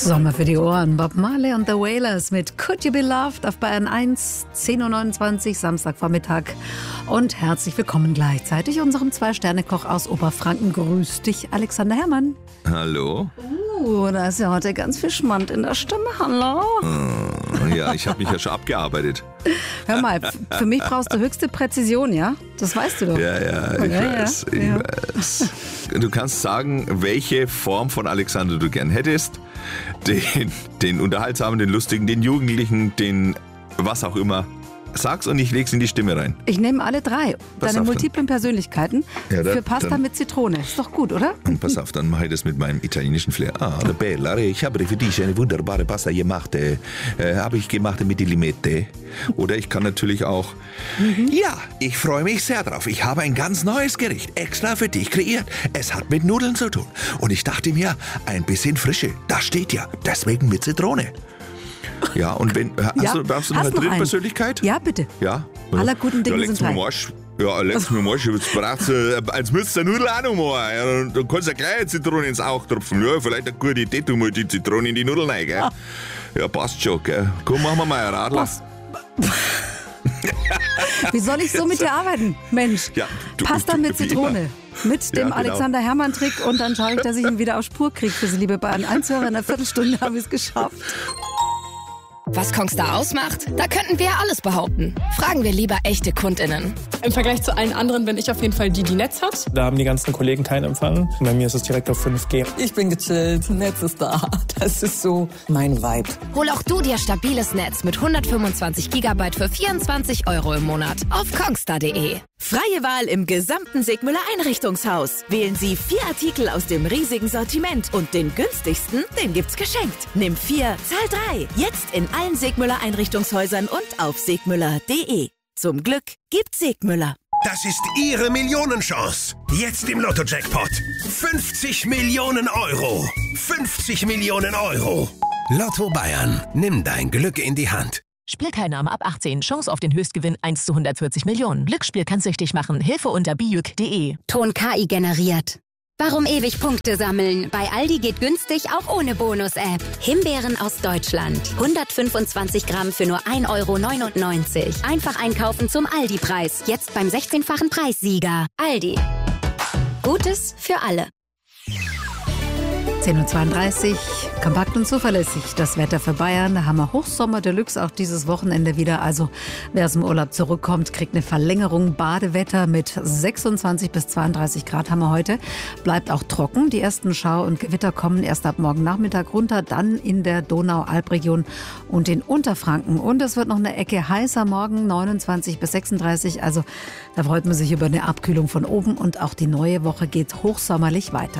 Sommer für die Ohren. Bob Marley und The Wailers mit Could You Be Loved auf Bayern 1, 10.29 Uhr, Samstagvormittag. Und herzlich willkommen gleichzeitig unserem Zwei-Sterne-Koch aus Oberfranken. Grüß dich, Alexander Herrmann. Hallo. Da ist ja heute ganz viel Schmand in der Stimme. Hallo. Ja, ich habe mich ja schon abgearbeitet. Hör mal, für mich brauchst du höchste Präzision, ja? Das weißt du doch. Ja, ich weiß. Du kannst sagen, welche Form von Alexander du gern hättest. Den Unterhaltsamen, den Lustigen, den Jugendlichen, den was auch immer. Sag's und ich leg's in die Stimme rein. Ich nehme alle drei. Deine multiplen Persönlichkeiten für Pasta mit Zitrone. Ist doch gut, oder? Und pass auf, dann mache ich das mit meinem italienischen Flair. Bella, ich habe für dich eine wunderbare Pasta gemacht. Habe ich gemacht mit Limette. Oder ich kann natürlich auch... Ja, ich freue mich sehr drauf. Ich habe ein ganz neues Gericht extra für dich kreiert. Es hat mit Nudeln zu tun. Und ich dachte mir, ein bisschen Frische. Das steht ja. Deswegen mit Zitrone. Ja, und wenn, hast du noch eine dritte Persönlichkeit? Ja, bitte. Ja? Aller guten Dinge sind drei. Ja, letztes Mal, jetzt brauchst du als müsst du Nudel auch noch mal. Ja, dann kannst du ja gleich Zitrone ins Auge tropfen. Ja, vielleicht eine gute Idee, tu mal die Zitrone in die Nudeln rein, gell? Ja, passt schon, gell? Komm, machen wir mal ein Radler. Wie soll ich so mit dir arbeiten, Mensch? Ja, Pasta mit Zitrone. Mit dem Alexander Herrmann-Trick und dann schaue ich, dass ich ihn wieder auf Spur kriege für Sie, liebe Bayern 1-Hörer. In einer Viertelstunde habe ich es geschafft. Was Kongstar ausmacht? Da könnten wir alles behaupten. Fragen wir lieber echte KundInnen. Im Vergleich zu allen anderen bin ich auf jeden Fall die Netz hat. Da haben die ganzen Kollegen keinen Empfang. Bei mir ist es direkt auf 5G. Ich bin gechillt, Netz ist da. Das ist so mein Vibe. Hol auch du dir stabiles Netz mit 125 GB für 24 € im Monat auf kongstar.de. Freie Wahl im gesamten Segmüller Einrichtungshaus. Wählen Sie 4 Artikel aus dem riesigen Sortiment und den günstigsten, den gibt's geschenkt. Nimm 4, zahl 3. Jetzt in allen Segmüller Einrichtungshäusern und auf segmüller.de. Zum Glück gibt's Segmüller. Das ist Ihre Millionenchance. Jetzt im Lotto-Jackpot. 50 Millionen Euro. 50 Millionen Euro. Lotto Bayern. Nimm dein Glück in die Hand. Spielteilnahme ab 18. Chance auf den Höchstgewinn 1 zu 140 Millionen. Glücksspiel kann süchtig machen. Hilfe unter bijuk.de. Ton KI generiert. Warum ewig Punkte sammeln? Bei Aldi geht günstig auch ohne Bonus-App. Himbeeren aus Deutschland. 125 Gramm für nur 1,99 €. Einfach einkaufen zum Aldi-Preis. Jetzt beim 16-fachen Preissieger. Aldi. Gutes für alle. 10.32 Uhr, kompakt und zuverlässig. Das Wetter für Bayern. Da haben wir Hochsommer Deluxe auch dieses Wochenende wieder. Also wer aus dem Urlaub zurückkommt, kriegt eine Verlängerung. Badewetter mit 26 bis 32 Grad haben wir heute. Bleibt auch trocken. Die ersten Schau- und Gewitter kommen erst ab morgen Nachmittag runter. Dann in der Donau-Alb-Region und in Unterfranken. Und es wird noch eine Ecke heißer morgen, 29 bis 36. Also da freut man sich über eine Abkühlung von oben. Und auch die neue Woche geht hochsommerlich weiter.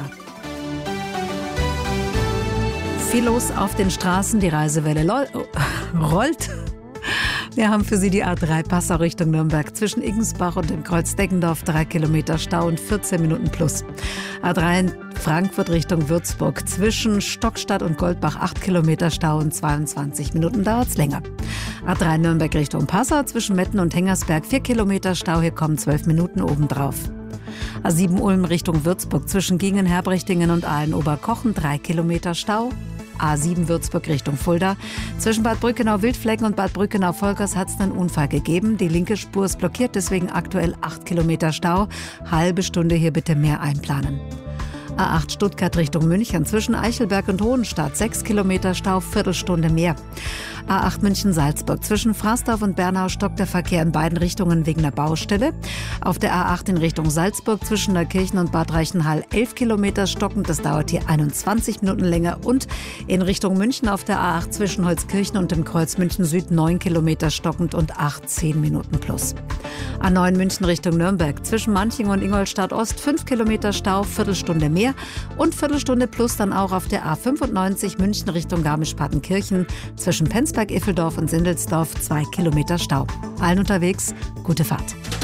Viel los auf den Straßen, die Reisewelle rollt. Wir haben für Sie die A3 Passau Richtung Nürnberg zwischen Iggensbach und dem Kreuz Deggendorf 3 Kilometer Stau und 14 Minuten plus. A3 Frankfurt Richtung Würzburg zwischen Stockstadt und Goldbach 8 Kilometer Stau und 22 Minuten dauert's länger. A3 Nürnberg Richtung Passau zwischen Metten und Hengersberg 4 Kilometer Stau, hier kommen 12 Minuten obendrauf. A7 Ulm Richtung Würzburg zwischen Gingen, Herbrichtingen und Aalen-Oberkochen 3 Kilometer Stau. A7 Würzburg Richtung Fulda. Zwischen Bad Brückenau-Wildflecken und Bad Brückenau-Volkers hat es einen Unfall gegeben. Die linke Spur ist blockiert, deswegen aktuell 8 Kilometer Stau. Halbe Stunde hier bitte mehr einplanen. A8 Stuttgart Richtung München zwischen Eichelberg und Hohenstadt 6 Kilometer Stau, Viertelstunde mehr. A8 München-Salzburg zwischen Frasdorf und Bernau stockt der Verkehr in beiden Richtungen wegen der Baustelle. Auf der A8 in Richtung Salzburg zwischen Neukirchen und Bad Reichenhall 11 Kilometer stockend, das dauert hier 21 Minuten länger. Und in Richtung München auf der A8 zwischen Holzkirchen und dem Kreuz München Süd 9 Kilometer stockend und 10 Minuten plus. A9 München Richtung Nürnberg zwischen Manching und Ingolstadt Ost 5 Kilometer Stau, Viertelstunde mehr. Und Viertelstunde plus dann auch auf der A95 München Richtung Garmisch-Partenkirchen zwischen Penzberg, Iffeldorf und Sindelsdorf 2 Kilometer Stau. Allen unterwegs, gute Fahrt.